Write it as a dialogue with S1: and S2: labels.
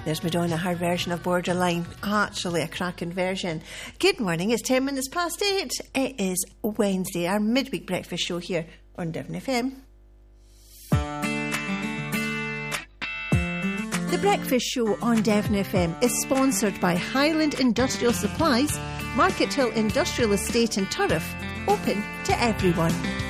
S1: There's Madonna, her version of Borderline. Actually, a cracking version. Good morning, it's 10 minutes past 8. It is Wednesday, our midweek breakfast show here on Devon FM. The Breakfast Show on Devon FM is sponsored by Highland Industrial Supplies, Market Hill Industrial Estate in Turriff, open to everyone.